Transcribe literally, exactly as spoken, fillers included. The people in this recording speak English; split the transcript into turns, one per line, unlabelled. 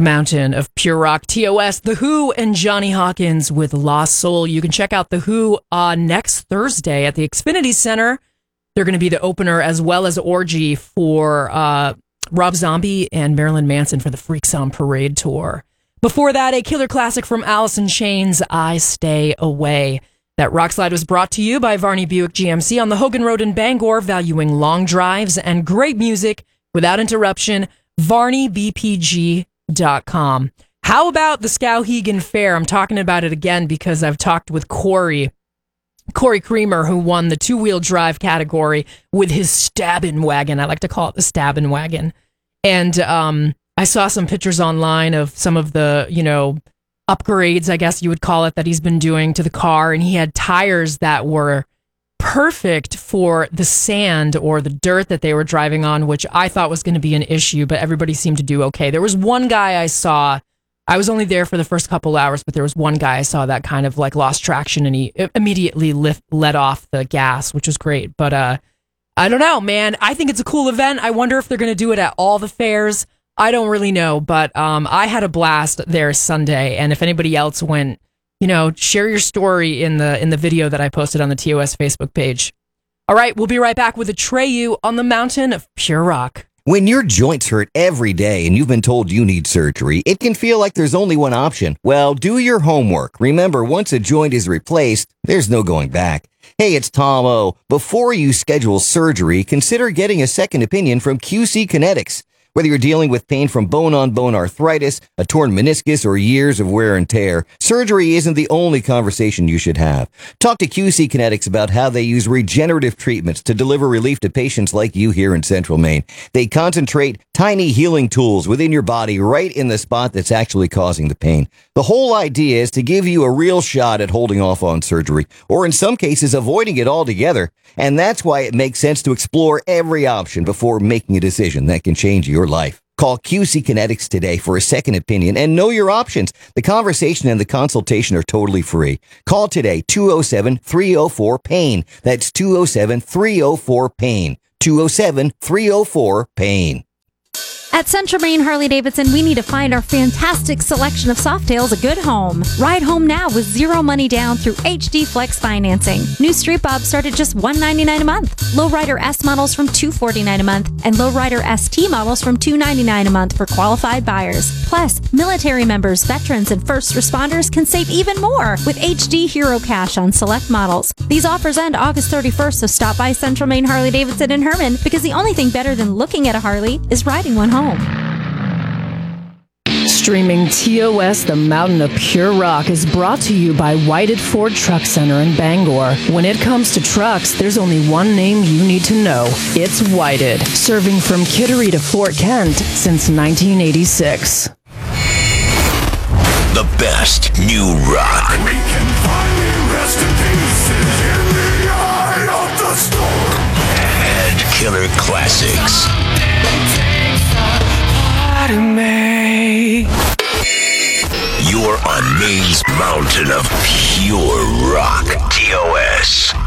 mountain of pure rock. T O S, The Who, and Johnny Hawkins with Lost Soul. You can check out The Who uh, next Thursday at the Xfinity Center. They're going to be the opener, as well as Orgy for uh, Rob Zombie and Marilyn Manson for the Freaks on Parade tour. Before that, a killer classic from Alice in Chains, I Stay Away. That rock slide was brought to you by Varney Buick G M C on the Hogan Road in Bangor, valuing long drives and great music without interruption. Varney B P G dot com. How about the Skowhegan Fair? I'm talking about it again because I've talked with Corey, Corey Creamer, who won the two-wheel drive category with his stabbin' wagon. I like to call it the stabbin' wagon. And um, I saw some pictures online of some of the, you know, upgrades, I guess you would call it, that he's been doing to the car. And he had tires that were perfect for the sand or the dirt that they were driving on, which I thought was going to be an issue, but everybody seemed to do okay. There was one guy I saw, I was only there for the first couple hours, but there was one guy I saw that kind of like lost traction and he immediately lift, let off the gas, which was great. But uh, I don't know, man. I think it's a cool event. I wonder if they're going to do it at all the fairs. I don't really know, but um, I had a blast there Sunday. And if anybody else went, you know, share your story in the in the video that I posted on the T O S Facebook page. All right, we'll be right back with Atreyu on the mountain of pure rock.
When your joints hurt every day and you've been told you need surgery, it can feel like there's only one option. Well, do your homework. Remember, once a joint is replaced, there's no going back. Hey, it's Tom O. Before you schedule surgery, consider getting a second opinion from Q C Kinetics. Whether you're dealing with pain from bone-on-bone arthritis, a torn meniscus, or years of wear and tear, surgery isn't the only conversation you should have. Talk to Q C Kinetics about how they use regenerative treatments to deliver relief to patients like you here in Central Maine. They concentrate tiny healing tools within your body right in the spot that's actually causing the pain. The whole idea is to give you a real shot at holding off on surgery, or in some cases avoiding it altogether. And that's why it makes sense to explore every option before making a decision that can change your life. Call Q C Kinetics today for a second opinion and know your options. The conversation and the consultation are totally free. Call today, two oh seven, three oh four, PAIN. That's two oh seven, three oh four, PAIN. two oh seven, three oh four, PAIN.
At Central Maine Harley-Davidson, we need to find our fantastic selection of Softails a good home. Ride home now with zero money down through H D Flex financing. New Street Bob start at just one hundred ninety-nine dollars a month. Lowrider S models from two hundred forty-nine dollars a month. And Lowrider S T models from two hundred ninety-nine dollars a month for qualified buyers. Plus, military members, veterans, and first responders can save even more with H D Hero Cash on select models. These offers end August thirty-first, so stop by Central Maine Harley-Davidson in Herman, because the only thing better than looking at a Harley is riding one home.
Streaming T O S, The Mountain of Pure Rock, is brought to you by Whited Ford Truck Center in Bangor. When it comes to trucks, there's only one name you need to know. It's Whited, serving from Kittery to Fort Kent since nineteen eighty-six.
The best new rock.
We can finally rest in peace in the eye of the storm.
And killer classics. You're on Maine's mountain of pure rock. T O S.